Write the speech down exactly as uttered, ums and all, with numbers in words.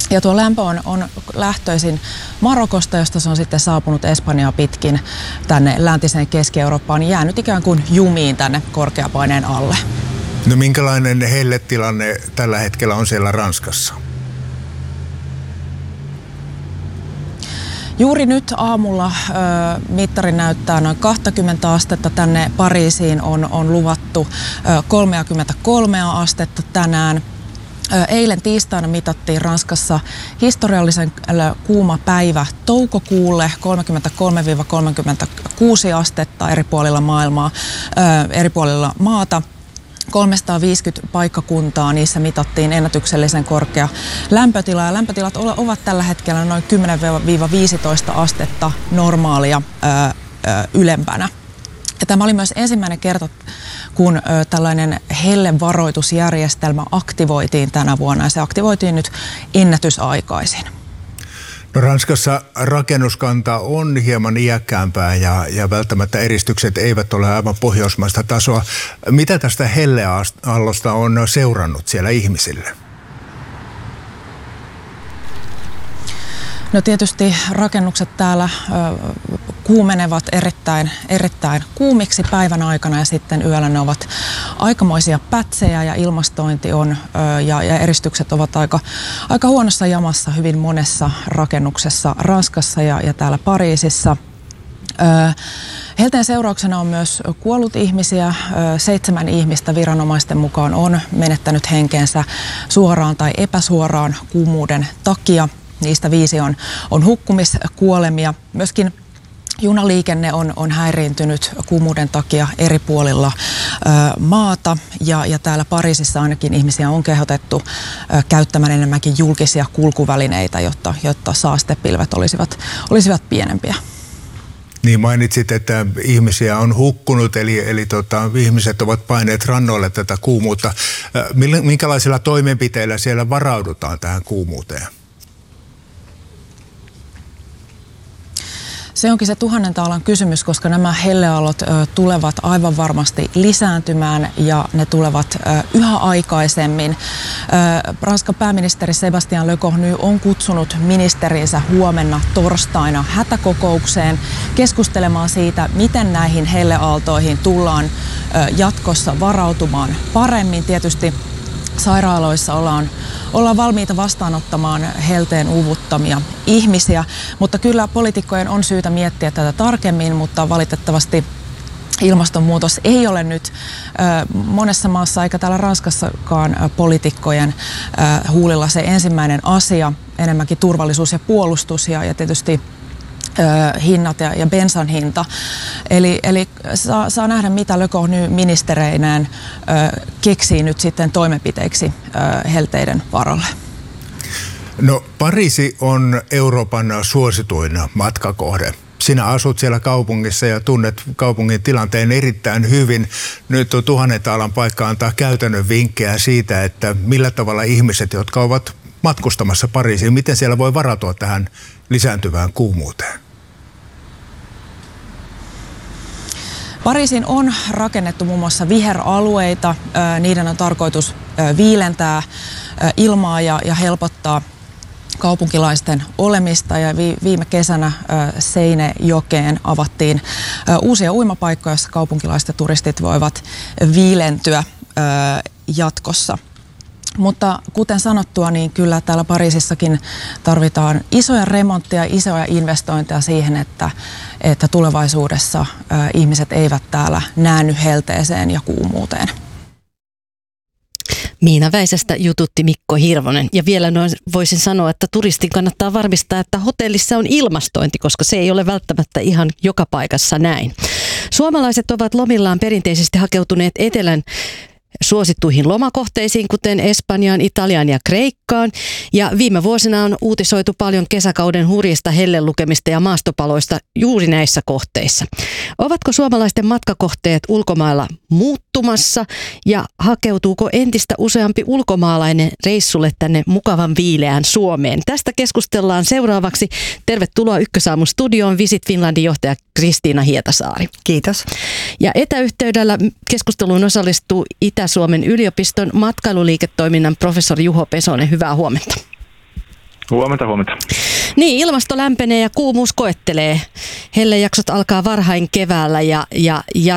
Ja tuo lämpö on, on lähtöisin Marokosta, josta se on sitten saapunut Espanjaa pitkin tänne läntiseen Keski-Eurooppaan, niin jäänyt ikään kuin jumiin tänne korkeapaineen alle. No minkälainen helletilanne tällä hetkellä on siellä Ranskassa? Juuri nyt aamulla ö, mittari näyttää noin kaksikymmentä astetta. Tänne Pariisiin on, on luvattu ö, kolmekymmentäkolme astetta tänään. Ö, eilen tiistaina mitattiin Ranskassa historiallisen ö, kuuma päivä toukokuulle, kolmekymmentäkolme kolmekymmentäkuusi astetta eri puolilla maailmaa, ö, eri puolilla maata. kolmesataaviisikymmentä paikkakuntaa, niissä mitattiin ennätyksellisen korkea lämpötila. Ja lämpötilat ovat tällä hetkellä noin kymmenen viisitoista astetta normaalia ö, ö, ylempänä. Ja tämä oli myös ensimmäinen kerta, kun ö, tällainen hellevaroitusjärjestelmä aktivoitiin tänä vuonna. Ja se aktivoitiin nyt ennätysaikaisin. No Ranskassa rakennuskanta on hieman iäkkäämpää ja, ja välttämättä eristykset eivät ole aivan pohjoismaista tasoa. Mitä tästä helleaallosta on seurannut siellä ihmisille? No tietysti rakennukset täällä ö, kuumenevat erittäin, erittäin kuumiksi päivän aikana ja sitten yöllä ne ovat aikamoisia pätsejä ja ilmastointi on ö, ja, ja eristykset ovat aika, aika huonossa jamassa hyvin monessa rakennuksessa Ranskassa ja, ja täällä Pariisissa. Ö, Helteen seurauksena on myös kuollut ihmisiä. Seitsemän ihmistä viranomaisten mukaan on menettänyt henkeensä suoraan tai epäsuoraan kuumuuden takia. Niistä viisi on, on hukkumiskuolemia. Myöskin junaliikenne on, on häiriintynyt kuumuuden takia eri puolilla ö, maata ja, ja täällä Pariisissa ainakin ihmisiä on kehotettu ö, käyttämään enemmänkin julkisia kulkuvälineitä, jotta, jotta saastepilvet olisivat, olisivat pienempiä. Niin mainitsit, että ihmisiä on hukkunut, eli, eli tota, ihmiset ovat paineet rannoille tätä kuumuutta. Minkälaisilla toimenpiteillä siellä varaudutaan tähän kuumuuteen? Se onkin se tuhannen taalan kysymys, koska nämä helleaallot ö, tulevat aivan varmasti lisääntymään ja ne tulevat ö, yhä aikaisemmin. Ö, Ranskan pääministeri Sébastien Lecornu on kutsunut ministerinsä huomenna torstaina hätäkokoukseen keskustelemaan siitä, miten näihin helleaaltoihin tullaan ö, jatkossa varautumaan paremmin. Tietysti sairaaloissa ollaan, ollaan valmiita vastaanottamaan helteen uuvuttamia ihmisiä, mutta kyllä poliitikkojen on syytä miettiä tätä tarkemmin, mutta valitettavasti ilmastonmuutos ei ole nyt äh, monessa maassa eikä täällä Ranskassakaan äh, poliitikkojen äh, huulilla se ensimmäinen asia, enemmänkin turvallisuus ja puolustus ja, ja tietysti hinnat ja, ja bensan hinta. Eli, eli saa, saa nähdä, mitä Lecornu ministereinään ö, keksii nyt sitten toimenpiteiksi ö, helteiden varalle. No Pariisi on Euroopan suosituin matkakohde. Sinä asut siellä kaupungissa ja tunnet kaupungin tilanteen erittäin hyvin. Nyt on tuhannen taalan paikka antaa käytännön vinkkejä siitä, että millä tavalla ihmiset, jotka ovat matkustamassa Pariisiin, miten siellä voi varautua tähän lisääntyvään kuumuuteen? Pariisiin on rakennettu muun muassa viheralueita. Niiden on tarkoitus viilentää ilmaa ja, ja helpottaa kaupunkilaisten olemista. Ja viime kesänä Seinäjokeen avattiin uusia uimapaikkoja, joissa kaupunkilaiset ja turistit voivat viilentyä jatkossa. Mutta kuten sanottua, niin kyllä täällä Pariisissakin tarvitaan isoja remontteja, isoja investointeja siihen, että, että tulevaisuudessa ä, ihmiset eivät täällä näänny helteeseen ja kuumuuteen. Miina Väisästä jututti Mikko Hirvonen. Ja vielä noin voisin sanoa, että turistin kannattaa varmistaa, että hotellissa on ilmastointi, koska se ei ole välttämättä ihan joka paikassa näin. Suomalaiset ovat lomillaan perinteisesti hakeutuneet etelän suosittuihin lomakohteisiin, kuten Espanjaan, Italiaan ja Kreikkaan. Ja viime vuosina on uutisoitu paljon kesäkauden hurjista hellelukemista ja maastopaloista juuri näissä kohteissa. Ovatko suomalaisten matkakohteet ulkomailla muuttumassa ja hakeutuuko entistä useampi ulkomaalainen reissulle tänne mukavan viileään Suomeen? Tästä keskustellaan seuraavaksi. Tervetuloa Ykkösaamun studioon Visit Finlandin johtaja Kristiina Hietasaari. Kiitos. Ja etäyhteydellä keskusteluun osallistuu Itä-Suomen yliopiston matkailuliiketoiminnan professori Juho Pesonen. Hyvää huomenta. Huomenta, huomenta. Niin, ilmasto lämpenee ja kuumuus koettelee. Hellejaksot alkaa varhain keväällä ja, ja, ja